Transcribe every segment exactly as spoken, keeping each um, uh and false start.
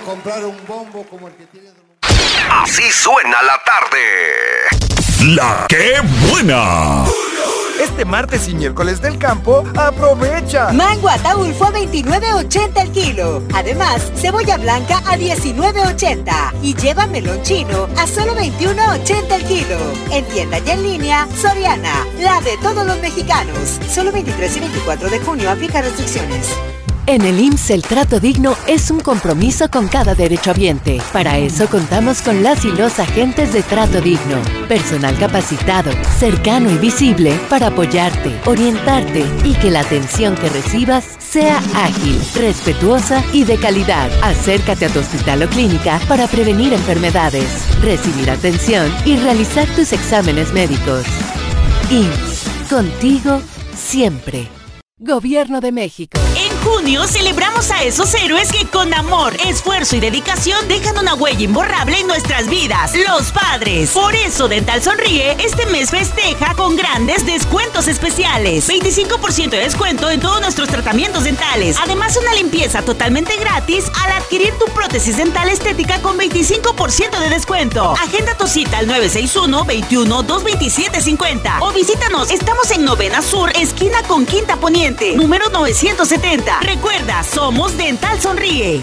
comprar un bombo como el que tiene... Así suena la tarde. La que buena. Este martes y miércoles del campo, aprovecha. Mango Ataulfo a veintinueve ochenta el kilo. Además, cebolla blanca a diecinueve ochenta. Y lleva melón chino a solo veintiuno ochenta el kilo. En tienda y en línea, Soriana, la de todos los mexicanos. Solo veintitrés y veinticuatro de junio, aplica restricciones. En el I M S S el trato digno es un compromiso con cada derechohabiente. Para eso contamos con las y los agentes de trato digno. Personal capacitado, cercano y visible para apoyarte, orientarte y que la atención que recibas sea ágil, respetuosa y de calidad. Acércate a tu hospital o clínica para prevenir enfermedades, recibir atención y realizar tus exámenes médicos. I M S S, contigo siempre. Gobierno de México. En junio celebramos a esos héroes que con amor, esfuerzo y dedicación dejan una huella imborrable en nuestras vidas, los padres. Por eso Dental Sonríe este mes festeja con grandes descuentos especiales. veinticinco por ciento de descuento en todos nuestros tratamientos dentales. Además, una limpieza totalmente gratis al adquirir tu prótesis dental estética con veinticinco por ciento de descuento. Agenda tu cita al nueve seis uno, veintiuno, doscientos veintisiete, cincuenta o visítanos. Estamos en Novena Sur, esquina con Quinta Poniente, número novecientos setenta. Recuerda, somos Dental Sonríe.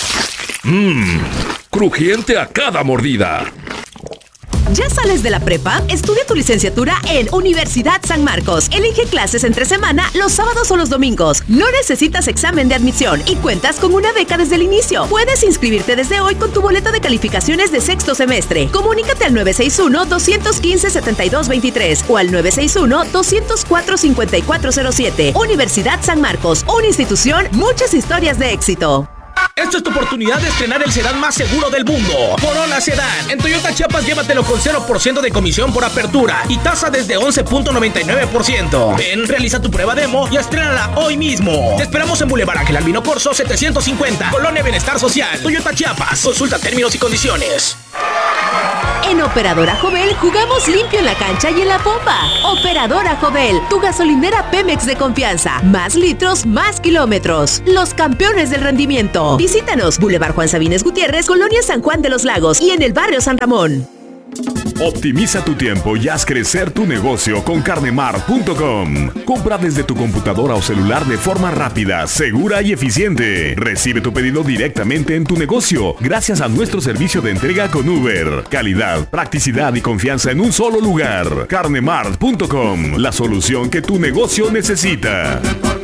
Mmm, crujiente a cada mordida. ¿Ya sales de la prepa? Estudia tu licenciatura en Universidad San Marcos. Elige clases entre semana los sábados o los domingos. No necesitas examen de admisión y cuentas con una beca desde el inicio. Puedes inscribirte desde hoy con tu boleta de calificaciones de sexto semestre. Comunícate al nueve seis uno, dos uno cinco, siete dos dos tres o al nueve seis uno, dos cero cuatro, cinco cuatro cero siete. Universidad San Marcos, una institución, muchas historias de éxito. Esta es tu oportunidad de estrenar el sedán más seguro del mundo. Corolla Sedán. En Toyota Chiapas llévatelo con cero por ciento de comisión por apertura y tasa desde once punto noventa y nueve por ciento. Ven, realiza tu prueba demo y estrénala hoy mismo. Te esperamos en Boulevard Ángel Albino Corzo setecientos cincuenta, Colonia Bienestar Social. Toyota Chiapas. Consulta términos y condiciones. En Operadora Jovel jugamos limpio en la cancha y en la pompa. Operadora Jovel, tu gasolinera Pemex de confianza. Más litros, más kilómetros. Los campeones del rendimiento. Visítanos, Boulevard Juan Sabines Gutiérrez, Colonia San Juan de los Lagos y en el barrio San Ramón. Optimiza tu tiempo y haz crecer tu negocio con carnemart punto com. Compra desde tu computadora o celular de forma rápida, segura y eficiente. Recibe tu pedido directamente en tu negocio gracias a nuestro servicio de entrega con Uber. Calidad, practicidad y confianza en un solo lugar. carnemart punto com, la solución que tu negocio necesita.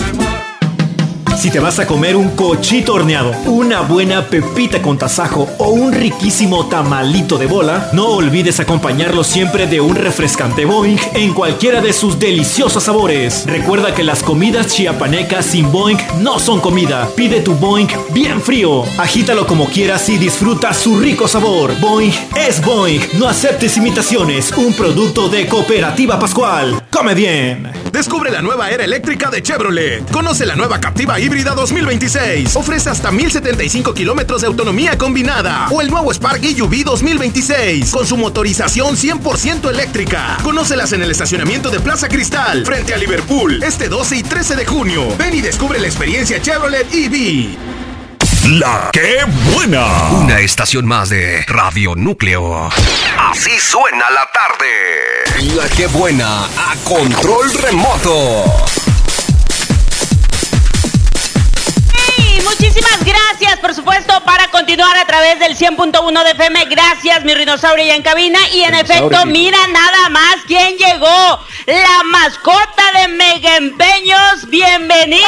Si te vas a comer un cochito horneado, una buena pepita con tasajo o un riquísimo tamalito de bola, no olvides acompañarlo siempre de un refrescante Boing en cualquiera de sus deliciosos sabores. Recuerda que las comidas chiapanecas sin Boing no son comida. Pide tu Boing bien frío, agítalo como quieras y disfruta su rico sabor. Boing es Boing, no aceptes imitaciones. Un producto de Cooperativa Pascual. ¡Come bien! Descubre la nueva era eléctrica de Chevrolet. Conoce la nueva Captiva Híbrida dos mil veintiséis. Ofrece hasta mil setenta y cinco kilómetros de autonomía combinada. O el nuevo Spark S U V dos mil veintiséis. Con su motorización cien por ciento eléctrica. Conócelas en el estacionamiento de Plaza Cristal, frente a Liverpool, este doce y trece de junio. Ven y descubre la experiencia Chevrolet E V. La que buena. Una estación más de Radio Núcleo. Así suena la tarde. La que buena a control remoto. Hey, muchísimas gracias, por supuesto, para continuar a través del cien punto uno de F M. Gracias, mi rinosaurio ya en cabina. Y en efecto, mira nada más quién llegó. La mascota de Mega Empeños. ¡Bienvenido!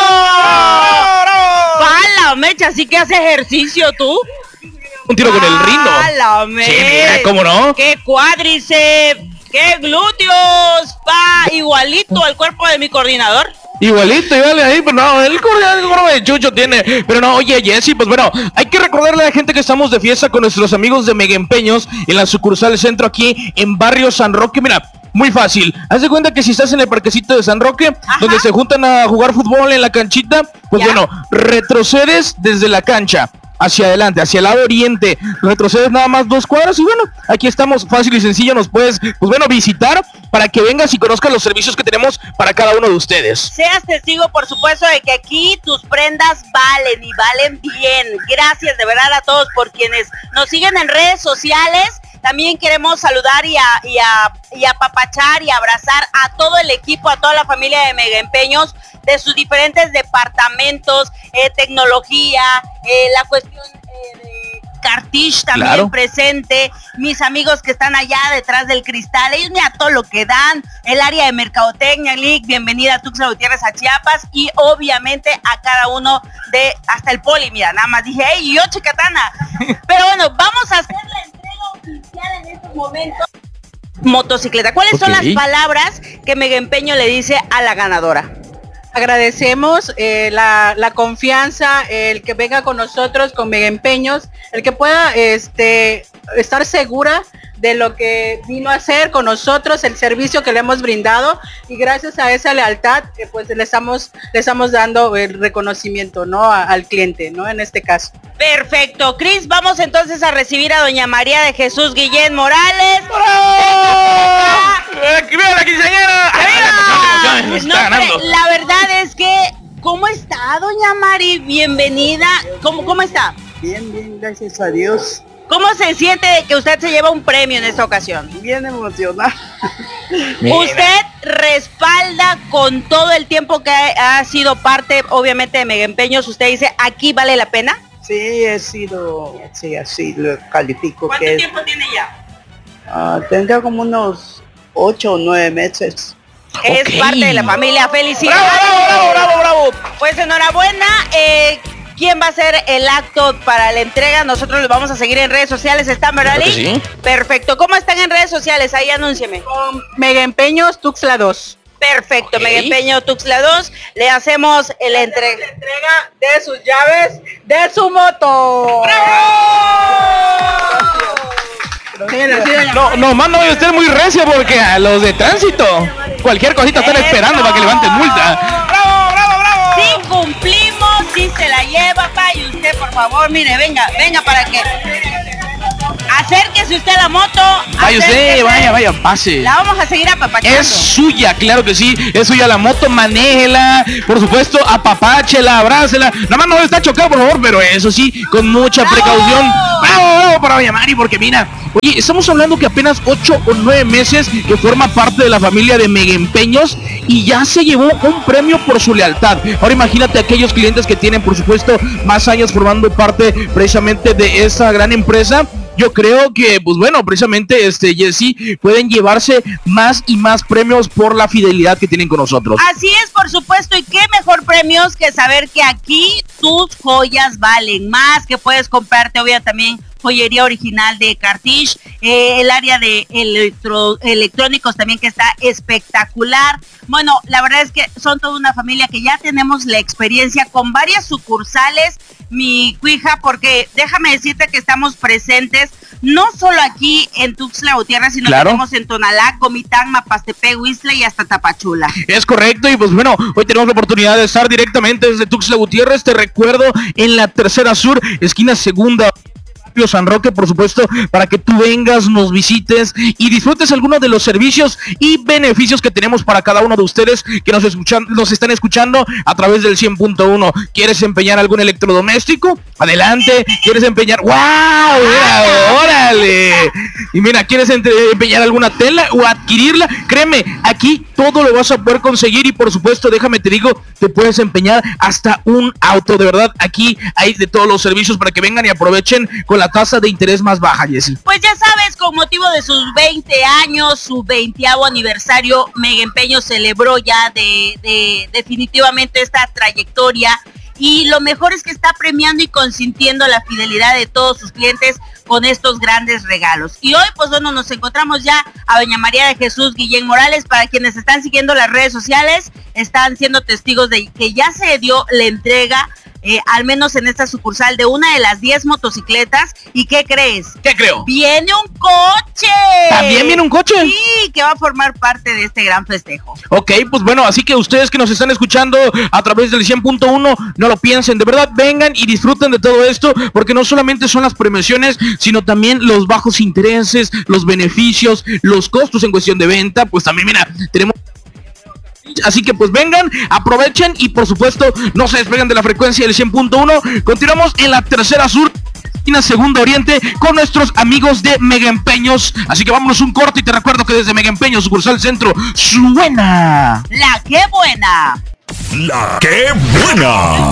¡Pala, mecha! ¿Así que hace ejercicio tú? Un tiro con el rino. ¡Pala, mecha! Sí, mira, ¿cómo no? ¡Qué cuádriceps! ¡Qué glúteos! ¡Pa! Igualito al cuerpo de mi coordinador. Igualito, igual ahí, pero no, el coordinador de Chucho tiene. Pero no, oye, Jessy, pues bueno, hay que recordarle a la gente que estamos de fiesta con nuestros amigos de Mega Empeños en la sucursal centro aquí en Barrio San Roque. Mira, muy fácil. Haz de cuenta que si estás en el parquecito de San Roque, ajá, donde se juntan a jugar fútbol en la canchita, pues ¿ya? Bueno, retrocedes desde la cancha. hacia adelante, hacia el lado oriente, retrocedes nada más dos cuadras y bueno, aquí estamos, fácil y sencillo, nos puedes, pues bueno, visitar para que vengas y conozcas los servicios que tenemos para cada uno de ustedes. Seas testigo, por supuesto, de que aquí tus prendas valen y valen bien. Gracias de verdad a todos por quienes nos siguen en redes sociales. También queremos saludar y, a, y, a, y apapachar y abrazar a todo el equipo, a toda la familia de Mega Empeños, de sus diferentes departamentos, eh, tecnología, eh, la cuestión eh, de Cartish también claro. presente, mis amigos que están allá detrás del cristal, ellos mira todo lo que dan, el área de mercadotecnia, Lick, bienvenida a Tuxtla Gutiérrez, a Chiapas, y obviamente a cada uno de, hasta el Poli, mira, nada más dije, hey, yo Chicatana, pero bueno, vamos a hacer la entrega oficial en estos momentos. Motocicleta, ¿cuáles okay. son las palabras que Mega Empeño le dice a la ganadora? Agradecemos eh, la, la confianza, el que venga con nosotros, con Mega Empeños, el que pueda este, estar segura de lo que vino a hacer con nosotros, el servicio que le hemos brindado, y gracias a esa lealtad eh, pues le estamos le estamos dando el reconocimiento, ¿no? A, al cliente, ¿no? En este caso. Perfecto, Cris, vamos entonces a recibir a doña María de Jesús Guillén Morales. ¡Mira la quinceañera! No, la verdad es que, ¿cómo está doña Mari? Bienvenida. ¿Cómo, cómo está? Bien, bien, gracias a Dios. ¿Cómo se siente de que usted se lleva un premio en esta ocasión? Bien emocionada. Usted respalda con todo el tiempo que ha, ha sido parte, obviamente, de Mega Empeños. Usted dice, ¿aquí vale la pena? Sí, he sido, sí, así lo califico. ¿Cuánto que tiempo es, tiene ya? Uh, tendrá como unos ocho o nueve meses. Es okay. parte de la familia. ¡Felicidades! ¡Bravo, bravo, bravo, bravo! Pues enhorabuena. Eh, ¿Quién va a hacer el acto para la entrega? Nosotros lo vamos a seguir en redes sociales. ¿Están, verdad? Sí. Perfecto. ¿Cómo están en redes sociales? Ahí anúncieme. Con Mega Empeños Tuxtla dos. Perfecto, okay. Mega Empeño Tuxtla dos. Le hacemos el entrega. La entrega de sus llaves de su moto. ¡Bravo! No, no, más no voy a estar muy recio porque a los de tránsito cualquier cosita están esperando para que levanten multa. ¡Bravo, bravo, bravo! Sí, cumplimos, sí se la lleva, pa, y usted, por favor, mire, venga, venga para que... Acérquese usted a la moto. Vaya usted, vaya, vaya, pase. La vamos a seguir apapachando. Es suya, claro que sí, es suya la moto, manéjela, por supuesto, apapáchela, abrácela. Nada más no está chocado, por favor, pero eso sí, con mucha ¡bravo! Precaución. ¡Bravo, bravo para doña Mari! Porque mira, oye, estamos hablando que apenas ocho o nueve meses que forma parte de la familia de Mega Empeños y ya se llevó un premio por su lealtad. Ahora imagínate aquellos clientes que tienen, por supuesto, más años formando parte precisamente de esa gran empresa. Yo creo que, pues bueno, precisamente, este, Jessy, pueden llevarse más y más premios por la fidelidad que tienen con nosotros. Así es, por supuesto, y qué mejor premios que saber que aquí tus joyas valen más, que puedes comprarte, obviamente, también joyería original de Cartish, eh, el área de electro, electrónicos también que está espectacular. Bueno, la verdad es que son toda una familia que ya tenemos la experiencia con varias sucursales, mi cuija, porque déjame decirte que estamos presentes no solo aquí en Tuxtla Gutiérrez, sino claro. que tenemos en Tonalá, Comitán, Mapastepec, Huixtla y hasta Tapachula. Es correcto, y pues bueno, hoy tenemos la oportunidad de estar directamente desde Tuxtla Gutiérrez, te recuerdo, en la tercera sur, esquina segunda San Roque, por supuesto, para que tú vengas, nos visites y disfrutes algunos de los servicios y beneficios que tenemos para cada uno de ustedes que nos escuchan, nos están escuchando a través del cien punto uno. ¿Quieres empeñar algún electrodoméstico? Adelante. ¿Quieres empeñar? ¡Wow! Mira, órale. Y mira, ¿quieres empeñar alguna tela o adquirirla? Créeme, aquí todo lo vas a poder conseguir y por supuesto, déjame te digo, te puedes empeñar hasta un auto, de verdad. Aquí hay de todos los servicios para que vengan y aprovechen con la tasa de interés más baja, Jessy. Pues ya sabes, con motivo de sus veinte años, su veintiavo aniversario, Mega Empeño celebró ya de, de definitivamente esta trayectoria y lo mejor es que está premiando y consintiendo la fidelidad de todos sus clientes con estos grandes regalos. Y hoy, pues bueno, nos encontramos ya a doña María de Jesús Guillén Morales. Para quienes están siguiendo las redes sociales, están siendo testigos de que ya se dio la entrega eh, al menos en esta sucursal, de una de las diez motocicletas. ¿Y qué crees? ¿Qué creo? ¡Viene un coche! ¿También viene un coche? Sí, que va a formar parte de este gran festejo. Ok, pues bueno, así que ustedes que nos están escuchando a través del cien punto uno, no lo piensen, de verdad, vengan y disfruten de todo esto, porque no solamente son las premiaciones, sino también los bajos intereses, los beneficios, los costos en cuestión de venta, pues también, mira, tenemos... Así que pues vengan, aprovechen y por supuesto no se despeguen de la frecuencia del cien punto uno. Continuamos en la tercera sur, esquina segunda oriente, con nuestros amigos de Mega Empeños. Así que vámonos un corte y te recuerdo que desde Mega Empeños, sucursal centro, suena La Qué Buena. La Qué Buena.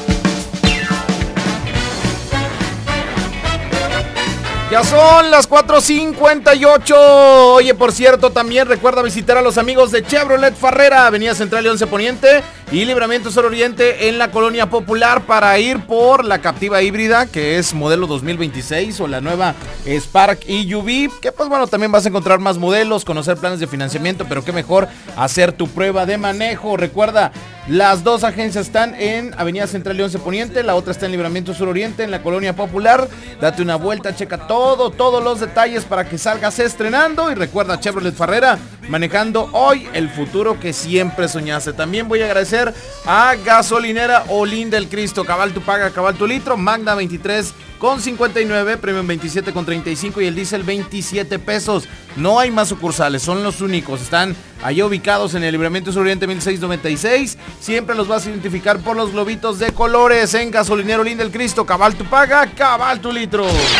Ya son las cuatro cincuenta y ocho. Oye, por cierto, también recuerda visitar a los amigos de Chevrolet Farrera, Avenida Central y once Poniente y Libramiento Sur Oriente en la Colonia Popular, para ir por la Captiva híbrida, que es modelo dos mil veintiséis, o la nueva Spark E U V, que pues bueno, también vas a encontrar más modelos, conocer planes de financiamiento, pero qué mejor hacer tu prueba de manejo. Recuerda, las dos agencias están en Avenida Central y once Poniente, la otra está en Libramiento Sur Oriente, en la Colonia Popular. Date una vuelta, checa todo, todos los detalles para que salgas estrenando. Y recuerda, Chevrolet Farrera, manejando hoy el futuro que siempre soñaste. También voy a agradecer a Gasolinera Olín del Cristo. Cabal tu paga, cabal tu litro. Magna veintitrés con cincuenta y nueve, Premium veintisiete con treinta y cinco y el diésel veintisiete pesos. No hay más sucursales, son los únicos. Están allá ubicados en el Libramiento Sur Oriente mil seiscientos noventa y seis. Siempre los vas a identificar por los globitos de colores. En Gasolinera Olín del Cristo, cabal tu paga, cabal tu litro.